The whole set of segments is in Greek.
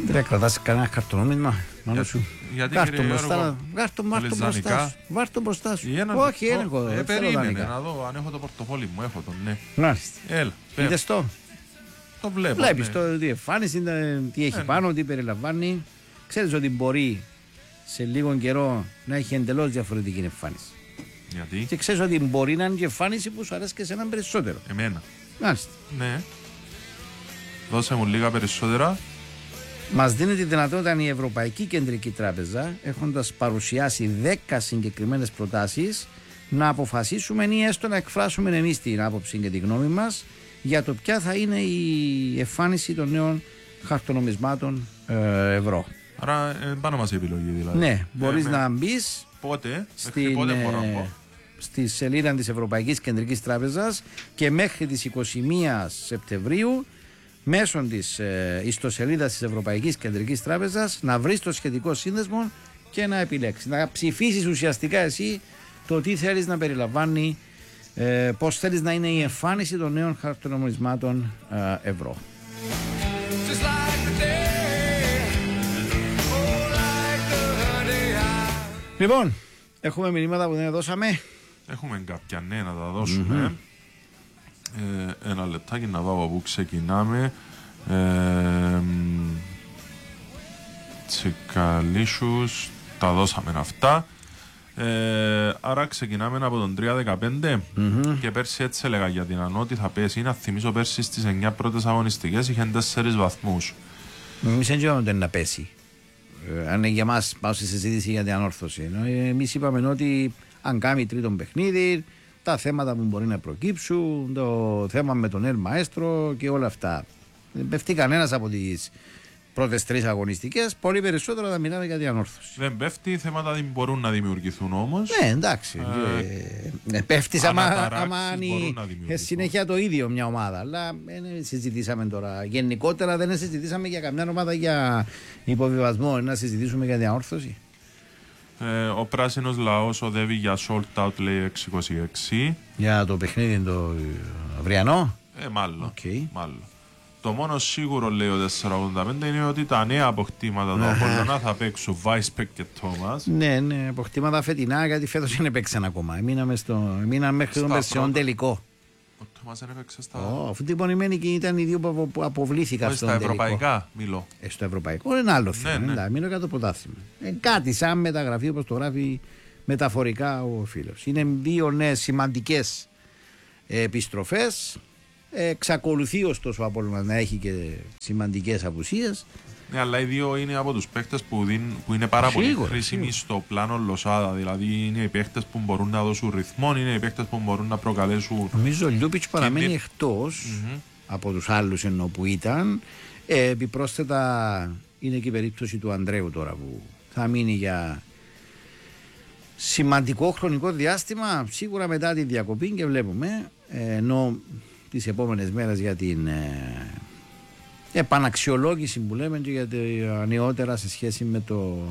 Δεν κρατάς κανένα χαρτονόμισμα μόνο σου. Γιατί Κάρτο κύριε μπροστά, Γιώργο, βάρτο μπροστά σου. Ή ένα Όχι, λεπτό. έλεγχο. Περίμενε να δω αν έχω το πορτοφόλι μου. Έχω τον, ναι. Μάλιστα. Έλα, πέρα. Είδες το. Το βλέπω. Βλέπεις ναι. το τι εμφάνιση, τι έχει πάνω, τι περιλαμβάνει. Ξέρεις ότι μπορεί σε λίγο καιρό να έχει εντελώς διαφορετική εμφάνιση. Γιατί? Και ξέρεις ότι μπορεί να είναι και εμφάνιση που σου αρέσει και σε έναν περισσότερο. Εμένα. Μάλιστα. Ναι. Δώσε μου λίγα περισσότερα. Μας δίνει τη δυνατότητα η Ευρωπαϊκή Κεντρική Τράπεζα, έχοντας παρουσιάσει 10 συγκεκριμένες προτάσεις, να αποφασίσουμε ή έστω να εκφράσουμε εμείς την άποψη και τη γνώμη μας για το ποια θα είναι η εμφάνιση των νέων χαρτονομισμάτων ευρώ. Άρα πάνω μας η επιλογή δηλαδή. Ναι, μπορείς να μπεις πότε μπορώ να πω. στη σελίδα της Ευρωπαϊκής Κεντρικής Τράπεζας και μέχρι τις 21 Σεπτεμβρίου μέσω της ιστοσελίδας της Ευρωπαϊκής Κεντρικής Τράπεζας να βρεις το σχετικό σύνδεσμο και να επιλέξεις. Να ψηφίσεις ουσιαστικά εσύ το τι θέλεις να περιλαμβάνει, πώς θέλεις να είναι η εμφάνιση των νέων χαρτονομισμάτων ευρώ. Λοιπόν, έχουμε μηνύματα που δεν δώσαμε. Έχουμε κάποια, ναι, να τα δώσουμε. Ένα λεπτάκι να δω από πού ξεκινάμε. Τσικαλίσους, τα δώσαμε αυτά. Άρα ξεκινάμε από τον 3-15 και πέρσι έτσι έλεγα για την Ανώτη θα πέσει. Να θυμίσω πέρσι στις 9 πρώτες αγωνιστικές είχαν 4 βαθμούς. Εμείς δεν ξέρουμε να πέσει. Αν είναι για μας πάω στη συζήτηση για την ανόρθωση. Εμείς είπαμε ότι αν κάνει τρίτον παιχνίδι, τα θέματα που μπορεί να προκύψουν, το θέμα με τον Ελ Μαέστρο και όλα αυτά. Δεν πέφτει κανένας από τις πρώτες 3 αγωνιστικές, πολύ περισσότερο θα μιλάμε για την ανόρθωση. Δεν πέφτει, θέματα δεν μπορούν να δημιουργηθούν όμως. Ναι, εντάξει. Πέφτει άμα συνέχεια το ίδιο μια ομάδα. Αλλά δεν συζητήσαμε τώρα. Γενικότερα δεν συζητήσαμε για καμιά ομάδα για υποβιβασμό. Να συζητήσουμε για την ανόρθωση. Ο πράσινος λαός οδεύει για sold out, λέει 626. Για το παιχνίδι το αυριανό. Μάλλον. Okay. Μάλλον. Το μόνο σίγουρο, λέει ο 485, είναι ότι τα νέα αποκτήματα του Απόλλωνα θα παίξουν Βάισπεκ και Τόμας. Ναι, ναι, αποκτήματα φετινά, γιατί φέτος δεν έπαιξαν ακόμα. Μείναμε μέχρι τον περσιόν τελικό. Ο Τόμας δεν έπαιξε στα. Αφού την πονημένη και ήταν οι δύο που αποβλήθηκαν στα ευρωπαϊκά, μιλώ. Στο ευρωπαϊκό είναι άλλο θέμα. Ναι. Μιλώ για το πρωτάθλημα. Κάτι σαν μεταγραφή, όπως το γράφει μεταφορικά ο φίλος. Είναι 2 νέες σημαντικές επιστροφές. Εξακολουθεί ωστόσο ο Απόλλωνας να έχει και σημαντικές απουσίες. Ναι, αλλά οι δύο είναι από τους παίχτες που είναι πάρα πολύ χρήσιμοι στο πλάνο Λοσάδα. Δηλαδή είναι οι παίχτες που μπορούν να δώσουν ρυθμό, είναι οι παίχτες που μπορούν να προκαλέσουν. Νομίζω ο Λιούπιτς παραμένει εκτός από τους άλλους ενώ που ήταν. Επιπρόσθετα είναι και η περίπτωση του Ανδρέου τώρα που θα μείνει για σημαντικό χρονικό διάστημα, σίγουρα μετά τη διακοπή, και βλέπουμε ενώ τις επόμενες μέρες για την επαναξιολόγηση που λέμε και για τα νεότερα σε σχέση με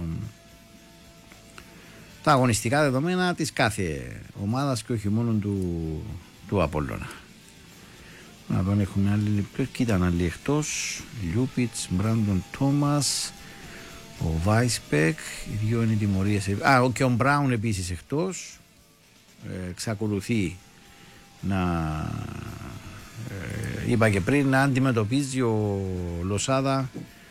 τα αγωνιστικά δεδομένα της κάθε ομάδας και όχι μόνο του Απόλλωνα. Να τον έχουμε άλλοι, ποιοι ήταν άλλοι εκτός? Λιούπιτς, Μπράντον Τόμας, ο Βάισπεκ, οι δύο είναι τιμωρίες. Και ο Μπράουν επίσης εκτός. Εξακολουθεί να είπα και πριν να αντιμετωπίζει ο Λοσάδα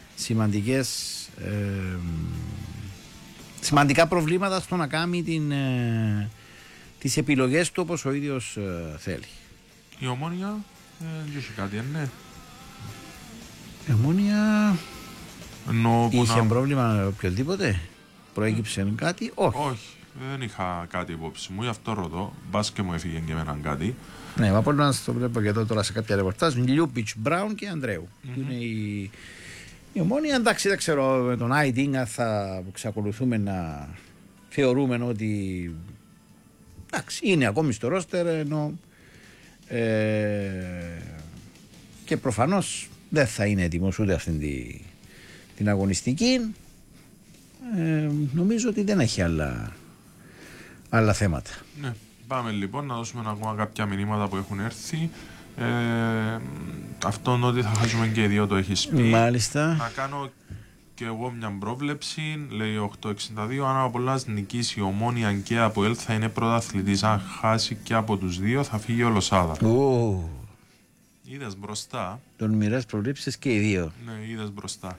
σημαντικά προβλήματα στο να κάνει τις επιλογές του όπως ο ίδιος θέλει. Η Ομόνια δεν είχε κάτι, ναι. Η Ομόνια είχε πρόβλημα οποιοδήποτε? Προέκυψε κάτι? Όχι. Δεν είχα κάτι υπόψη μου, γι' αυτό ρωτώ. Μπας και μου έφυγε και εμένα κάτι. Ναι, μα πολύ να το βλέπω και εδώ τώρα σε κάποια ρεπορτάζ. Λιούπιτς, Μπράουν και Ανδρέου. Είναι η Ομόνια. Εντάξει, δεν ξέρω με τον Άιντινγκ θα εξακολουθούμε να θεωρούμε ότι εντάξει, είναι ακόμη στο ρόστερ, ενώ και προφανώς δεν θα είναι έτοιμος ούτε αυτήν την αγωνιστική. Νομίζω ότι δεν έχει άλλα θέματα. Ναι. Πάμε λοιπόν να δώσουμε ακόμα κάποια μηνύματα που έχουν έρθει. Αυτόν ότι θα χάσουμε και οι δύο το έχεις πει. Μάλιστα. Να κάνω και εγώ μια πρόβλεψη. Λέει 8-62. Αν ο Απόλλωνας νικήσει, Ομόνοια και από ΕΛ θα είναι πρωταθλητής. Αν χάσει και από τους δύο θα φύγει ο Λοσάδα. Είδες μπροστά. Τον μοιρές προβλέψεις και οι δύο. Ναι, είδες μπροστά.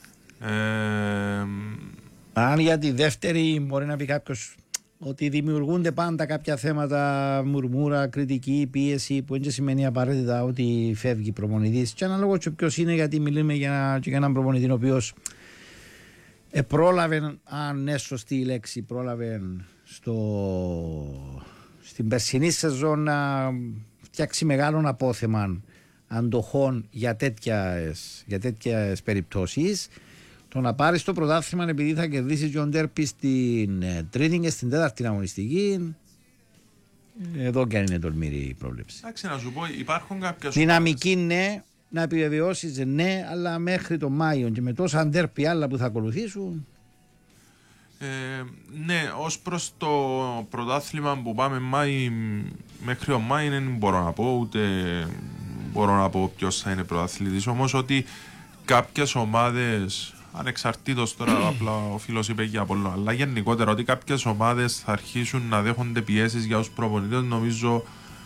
Αν για τη δεύτερη μπορεί να πει κάποιος ότι δημιουργούνται πάντα κάποια θέματα, μουρμούρα, κριτική, πίεση, που δεν σημαίνει απαραίτητα ότι φεύγει προπονητής. Και ανάλογα και ποιος είναι, γιατί μιλούμε για έναν προπονητή ο οποίος πρόλαβε, αν είναι σωστή η λέξη, πρόλαβε στην περσινή σεζόν να φτιάξει μεγάλο απόθεμα αντοχών για τέτοιες περιπτώσεις. Το να πάρει το πρωτάθλημα επειδή θα κερδίσει τον Ντέρπι στην τρίτη και στην τέταρτη αγωνιστική, εδώ και αν είναι τολμηρή η πρόβλεψη. Εντάξει, να σου πω, υπάρχουν κάποιες δυναμική ναι, να επιβεβαιώσεις ναι, αλλά μέχρι τον Μάιο και με τόσα Ντέρπι άλλα που θα ακολουθήσουν. Ναι, ως προς το πρωτάθλημα που πάμε μέχρι ο Μάη δεν μπορώ να πω, ούτε μπορώ να πω ποιος θα είναι πρωταθλητής, όμως ότι κάποιες ομάδες, ανεξαρτήτως τώρα απλά ο φίλος είπε για Απόλλωνα, αλλά γενικότερα ότι κάποιες ομάδες θα αρχίσουν να δέχονται πιέσεις για τους προπονητές, νομίζω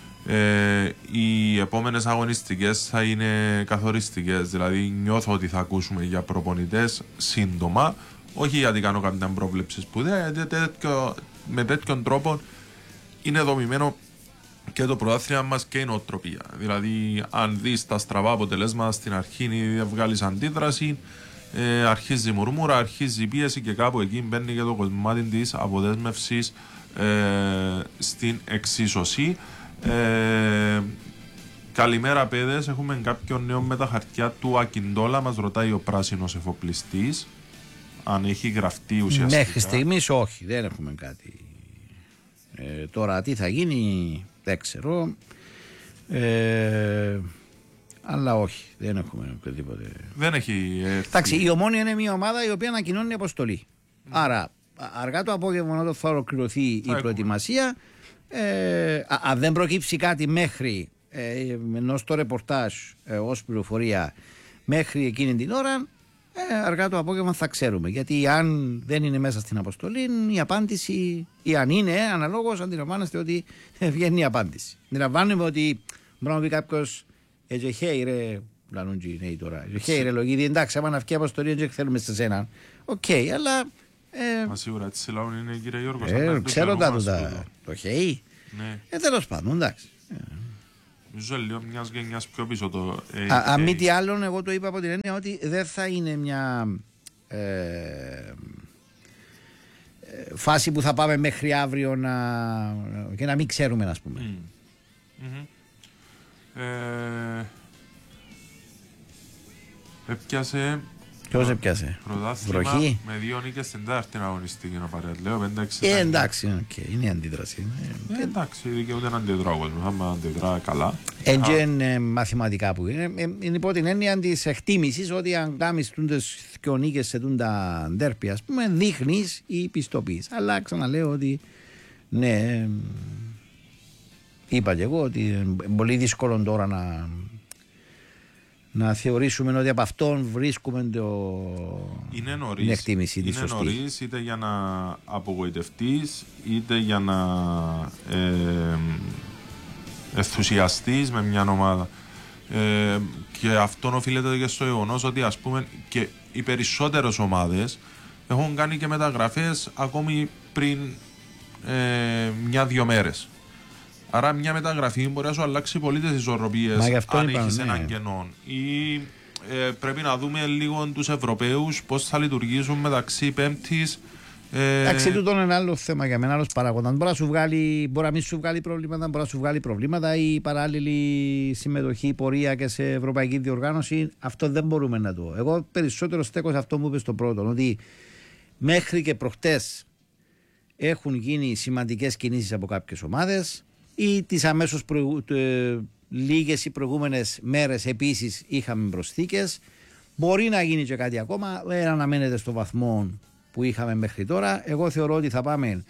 οι επόμενες αγωνιστικές θα είναι καθοριστικές. Δηλαδή νιώθω ότι θα ακούσουμε για προπονητές σύντομα, όχι γιατί κάνω κάποια πρόβλεψη σπουδαία, γιατί με τέτοιον τρόπο είναι δομημένο και το πρωτάθλημα μας και η νοοτροπία. Δηλαδή, αν δεις τα στραβά αποτελέσματα στην αρχή ή δεν βγάλεις αντίδραση, αρχίζει μουρμούρα, αρχίζει πίεση και κάπου εκεί μπαίνει και το κομμάτι της αποδέσμευσης στην εξίσωση. Καλημέρα παιδες, έχουμε κάποιον νέο με τα χαρτιά του Ακιντόλα, μας ρωτάει ο πράσινος εφοπλιστής αν έχει γραφτεί ουσιαστικά. Μέχρι στιγμής όχι, δεν έχουμε κάτι. Τώρα τι θα γίνει δεν ξέρω, αλλά όχι, δεν έχουμε οτιδήποτε. Δεν έχει έρθει. Εντάξει, η Ομόνοια είναι μια ομάδα η οποία ανακοινώνει αποστολή. Άρα αργά το απόγευμα όταν θα ολοκληρωθεί η προετοιμασία, αν δεν προκύψει κάτι μέχρι ενός το ρεπορτάζ ως πληροφορία μέχρι εκείνη την ώρα, αργά το απόγευμα θα ξέρουμε. Γιατί αν δεν είναι μέσα στην αποστολή, η απάντηση, ή αν είναι, αναλόγως αντιλαμβάνεστε ότι βγαίνει η απάντηση. Αντιλαμβάνουμε ότι μπορεί να πει κάποιος, «Ejehei ρε, λανούντζι νέοι τώρα, ejehei ρε Λογίδη, εντάξει, άμα να βγει η αποστολή, δεν θέλουμε σε σένα». Οκ, αλλά... Μα σίγουρα, έτσι λαούν είναι κύριε Γιώργο. Ξέρω το χέι. Τέλος πάντων, εντάξει. Νομίζω λίγο μιας γενιάς πιο πίσω το... Αν μη τι άλλον, εγώ το είπα από την έννοια ότι δεν θα είναι μια φάση που θα πάμε μέχρι αύριο και να μην ξέρουμε, ας πούμε. Έπιασε... Ποιος έπιασε? Βροχή. Με 2 νίκες στην τέταρτη αγωνιστική να πάρει. Λέω 5-6. Εντάξει, είναι η αντίδραση. Εντάξει, δικαιούται να αντιδρά ο κόσμος. Αν αντιδρά καλά. Είναι μαθηματικά που είναι. Είναι υπό την έννοια της εκτίμησης ότι αν κάνεις τις 2 νίκες σε τούντα ντέρπι, ας πούμε, δείχνεις ή πιστοποιείς. Αλλά ξαναλέω ότι ναι, είπα και εγώ ότι είναι πολύ δύσκολο τώρα να θεωρήσουμε ότι από αυτόν βρίσκουμε την εκτίμηση της σωστή. Είναι νωρίς είτε για να απογοητευτείς είτε για να ενθουσιαστείς με μια ομάδα. Και αυτόν οφείλεται και στο γεγονός ότι, ας πούμε, και οι περισσότερες ομάδες έχουν κάνει και μεταγραφές ακόμη πριν 1-2 μέρες. Άρα μια μεταγραφή μπορεί να σου αλλάξει πολύ τις ισορροπίες αν έχεις έναν κενό. Ή πρέπει να δούμε λίγο τους Ευρωπαίους πώς θα λειτουργήσουν μεταξύ Πέμπτης. Εντάξει, τούτο είναι ένα άλλο θέμα για μένα, άλλος παράγοντας. Μπορεί να μην σου βγάλει προβλήματα, μπορεί να σου βγάλει προβλήματα η παράλληλη συμμετοχή, πορεία και σε ευρωπαϊκή διοργάνωση. Αυτό δεν μπορούμε να το. Εγώ περισσότερο στέκω σε αυτό που είπε στο πρώτο, ότι μέχρι και προχτές έχουν γίνει σημαντικές κινήσεις από κάποιες ομάδες. Ή τις αμέσως λίγες οι προηγούμενες μέρες επίσης είχαμε προσθήκες. Μπορεί να γίνει και κάτι ακόμα, δεν αναμένεται στο βαθμό που είχαμε μέχρι τώρα. Εγώ θεωρώ ότι θα πάμε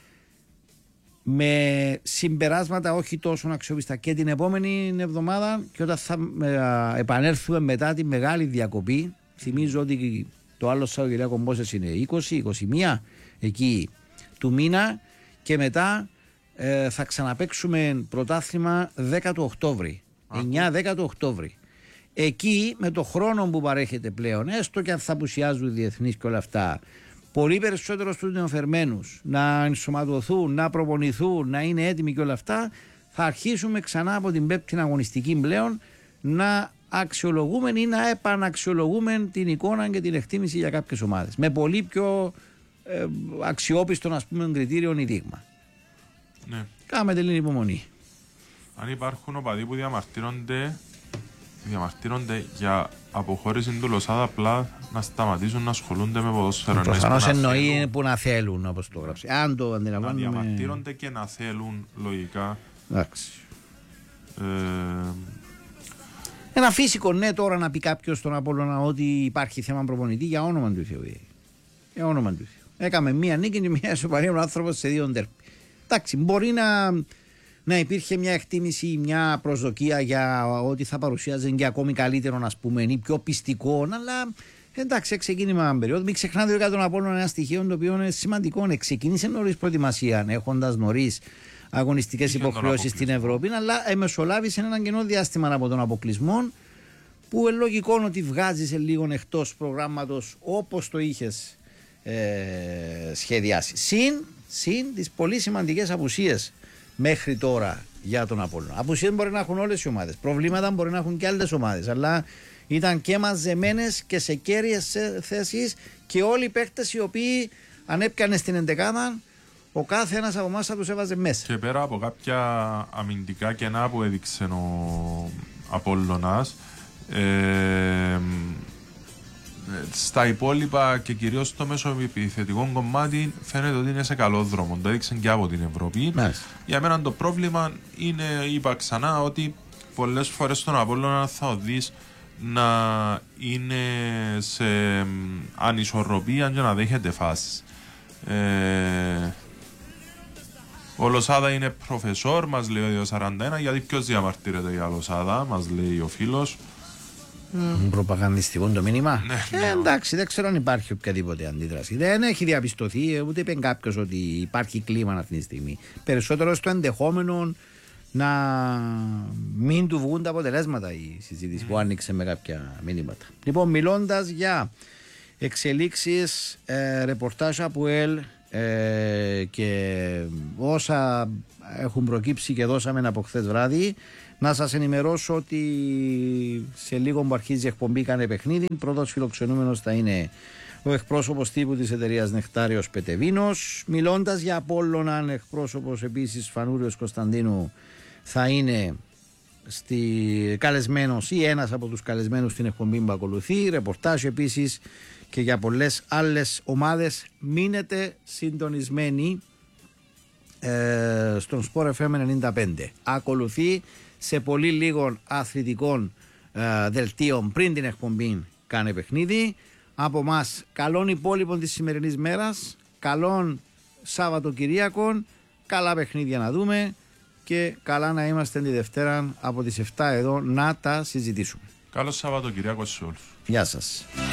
με συμπεράσματα όχι τόσο αξιόπιστα και την επόμενη εβδομάδα, και όταν θα επανέλθουμε μετά τη μεγάλη διακοπή. Θυμίζω ότι Το άλλο Σαββατοκύριακο πόσες είναι, 20-21 εκεί του μήνα, και μετά θα ξαναπαίξουμε πρωτάθλημα 10 του Οκτώβρη. 9-10 του Οκτώβρη. Εκεί με το χρόνο που παρέχεται πλέον, έστω και αν θα απουσιάζουν οι διεθνείς και όλα αυτά, πολύ περισσότερο στους νεοφερμένους να ενσωματωθούν, να προπονηθούν, να είναι έτοιμοι και όλα αυτά, θα αρχίσουμε ξανά από την πέμπτη αγωνιστική πλέον να αξιολογούμε ή να επαναξιολογούμε την εικόνα και την εκτίμηση για κάποιες ομάδες. Με πολύ πιο αξιόπιστο, ας πούμε, κριτήριο ή δείγμα. Ναι. Κάμε την υπομονή. Αν υπάρχουν οπαδοί που διαμαρτύρονται για αποχώρηση του Λοσάδα, απλά να σταματήσουν να ασχολούνται με ποδόσφαιρο. Προφανώς εννοεί που να θέλουν, όπως το γράψει. Αν το αντιλαμβάνουμε. Να διαμαρτύρονται και να θέλουν, λογικά. Εντάξει. Ένα φυσικό, ναι, τώρα να πει κάποιος στον Απόλλωνα ότι υπάρχει θέμα προπονητή, για όνομα του Θεού. Για όνομα του Θεού. Έκαμε μία νίκη και μία ισοπαλία ο άνθρωπος σε 2 ντέρμπι. Εντάξει, μπορεί να υπήρχε μια εκτίμηση, μια προσδοκία για ότι θα παρουσιάζει και ακόμη καλύτερο, ας πούμε, ή πιο πιστικό, αλλά εντάξει, ξεκίνημα περίοδο. Μην ξεχνάτε ότι τον Απόλλωνα ένα στοιχείο το οποίο είναι σημαντικό. Ξεκίνησε νωρίς προετοιμασία, έχοντας νωρίς αγωνιστικές υποχρεώσεις στην Ευρώπη, αλλά μεσολάβησε έναν κενό διάστημα από τον αποκλεισμό, που είναι λογικό ότι βγάζει σε λίγο εκτός προγράμματος όπως το είχες σχεδιάσει. Συν τις πολύ σημαντικές απουσίες μέχρι τώρα για τον Απόλλωνα. Απουσίες μπορεί να έχουν όλες οι ομάδες. Προβλήματα μπορεί να έχουν και άλλες ομάδες. Αλλά ήταν και μαζεμένες και σε κέρυες θέσεις και όλοι οι παίκτες οι οποίοι αν έπιανε στην εντεκάδα, ο κάθε ένας από εμάς θα τους έβαζε μέσα. Και πέρα από κάποια αμυντικά κενά που έδειξε ο Απόλλωνας, στα υπόλοιπα και κυρίως στο μεσοεπιθετικό κομμάτι φαίνεται ότι είναι σε καλό δρόμο. Το έδειξαν και από την Ευρώπη. Για μένα το πρόβλημα είναι, είπα ξανά, ότι πολλές φορές στον Απόλλωνα θα οδείς να είναι σε ανισορροπία και να δέχεται φάσεις. Ο Λοσάδα είναι προφεσόρ, μας λέει ο 241, γιατί ποιος διαμαρτύρεται για Λοσάδα, μας λέει ο φίλος. Προπαγανδιστικό το μήνυμα. Ναι. Εντάξει, δεν ξέρω αν υπάρχει οποιαδήποτε αντίδραση. Δεν έχει διαπιστωθεί, ούτε είπε κάποιο ότι υπάρχει κλίμα αυτή τη στιγμή. Περισσότερο στο ενδεχόμενο να μην του βγουν τα αποτελέσματα η συζήτηση που άνοιξε με κάποια μηνύματα. Λοιπόν, μιλώντας για εξελίξεις, ρεπορτάζ από ΕΛ και όσα έχουν προκύψει και δώσαμε από χθες βράδυ, να σας ενημερώσω ότι σε λίγο που αρχίζει η εκπομπή Κάνε Παιχνίδι, πρώτος φιλοξενούμενος θα είναι ο εκπρόσωπος τύπου της εταιρείας Νεκτάριος Πετεβίνος. Μιλώντας για Απόλλωνα, εκπρόσωπος επίσης Φανούριος Κωνσταντίνου θα είναι καλεσμένος ή ένας από τους καλεσμένους στην εκπομπή που ακολουθεί. Ρεπορτάζ επίσης και για πολλές άλλες ομάδες. Μείνετε συντονισμένοι στον Sport FM 95. Ακολουθεί σε πολύ λίγων αθλητικών δελτίων πριν την εκπομπή Κάνε Παιχνίδι. Από μας καλών υπόλοιπων της σημερινής μέρας, καλών Σαββατοκυριακών, καλά παιχνίδια να δούμε και καλά να είμαστε τη Δευτέρα από τις 7 εδώ να τα συζητήσουμε. Καλό Σαββατοκυριακό σε όλους. Γεια σας.